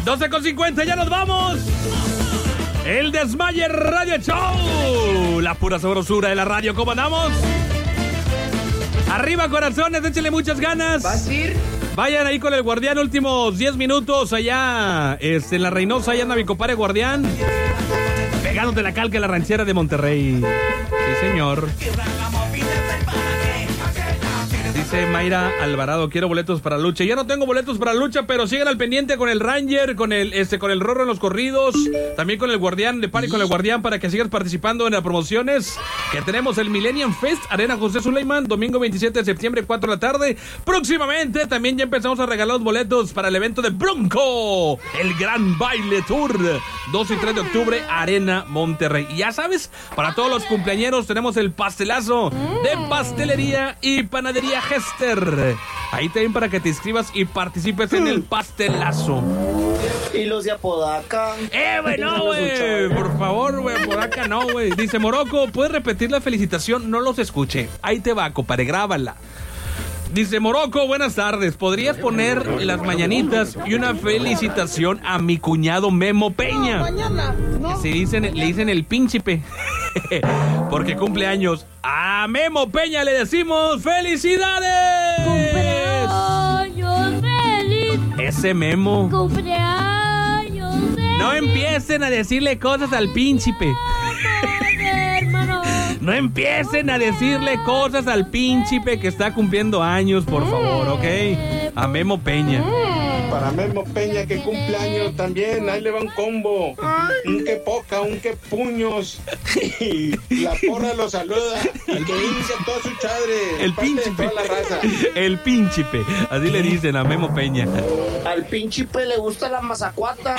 12:50, ya nos vamos. El Desmaye Radio Show. La pura sabrosura de la radio, ¿cómo andamos? Arriba, corazones, échenle muchas ganas. ¿Vas a ir? Vayan ahí con el Guardián, últimos 10 minutos allá en la Reynosa, allá anda mi compadre Guardián. Pegándote la calca en la ranchera de Monterrey. Sí, señor. Dice Mayra Alvarado, quiero boletos para la lucha. Ya no tengo boletos para la lucha, pero sigan al pendiente con el Ranger, con el Rorro en los corridos, también con el Guardián, de Party con el Guardián, para que sigas participando en las promociones que tenemos. El Millennium Fest, Arena José Suleiman, domingo 27 de septiembre, 4 de la tarde. Próximamente también ya empezamos a regalar los boletos para el evento de Bronco, el Gran Baile Tour, 2 y 3 de octubre, Arena Monterrey. Y ya sabes, para todos los cumpleañeros tenemos el pastelazo de Pastelería y Panadería Hester. Ahí también para que te inscribas y participes en el pastelazo. Y los de Apodaca. Güey, no, güey. Por favor, güey, Apodaca no, güey. Dice Morocco, ¿puedes repetir la felicitación? No los escuché. Ahí te va, compadre, grábala. Dice Morocco, buenas tardes. ¿Podrías poner las mañanitas y una felicitación a mi cuñado Memo Peña? No, mañana. No. Le dicen el príncipe. Porque cumple años. A Memo Peña le decimos ¡felicidades! ¡Cumpleaños feliz! Ese Memo. ¡Cumpleaños feliz! No empiecen a decirle cosas al príncipe. No empiecen a decirle cosas al príncipe que está cumpliendo años, por favor, ¿ok? A Memo Peña. Para Memo Peña, que cumple años también, ahí le va un combo. Un que poca, un que puños. Y la porra lo saluda. Y que inicia toda su chadre. El príncipe. Toda la raza. El príncipe. Así le dicen a Memo Peña. Al príncipe le gusta la mazacuata.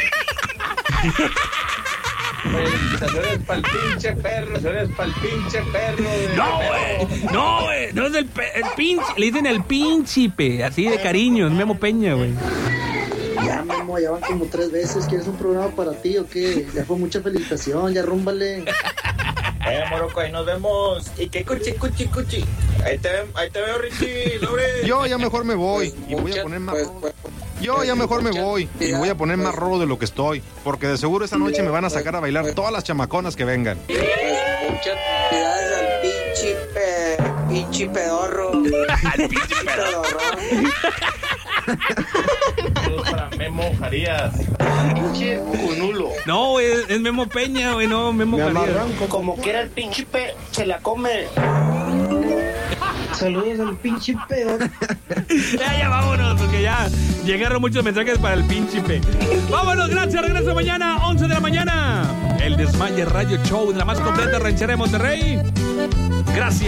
Felicitaciones para el pinche perro, felicitaciones para el pinche perro. No, güey, no es el príncipe, le dicen el príncipe, así de cariño, es Memo Peña, güey. Ya, Memo, ya van como 3 veces, ¿quieres un programa para ti o qué? Ya fue mucha felicitación, ya rúmbale. Morocco, ahí nos vemos. Y que cuchi. Ahí te veo, Richie, Lore. Yo ya mejor me voy y voy a poner más rodo. Yo ya mejor me voy y voy a poner más rodo de lo que estoy, porque de seguro esta noche me van a sacar a bailar todas las chamaconas que vengan. Muchas felicidades al pinche pedorro. Al pinche pedorro. Saludos para Memo Jarías. Pinche cunulo. No, güey, es Memo Peña, güey, no, Memo Jarías. Como quiera el príncipe se la come. Saludos al pinche peor. Ya vámonos, porque ya llegaron muchos mensajes para el príncipe. Vámonos, gracias, regreso mañana, 11 de la mañana. El Desmaye Radio Show, la más completa ranchera de Monterrey. Gracias.